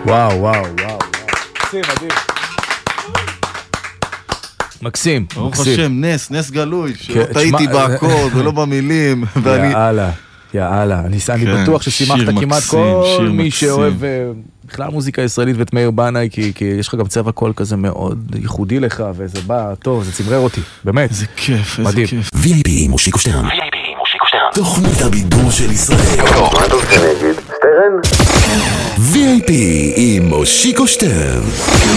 וואו, וואו, וואו. מקסים, מדהים. מקסים, ברוך מקסים. השם, נס גלוי, שלא טעיתי באקורד ולא במילים. יאללה, יאללה. אני בטוח ששימחת כמעט כל מי שאוהב בכלל מוזיקה ישראלית ואת מאיר בנאי, כי יש לך גם צבע קול כזה מאוד ייחודי לך, וזה בא טוב, זה צמרר אותי, באמת. איזה כיף, איזה מדהים. כיף. VIP עם מושיקו שטרן. תוכנית הבידור של ישראל. מה אתה עושה נגד? שטרן? VIP עם מושיקו שטרן.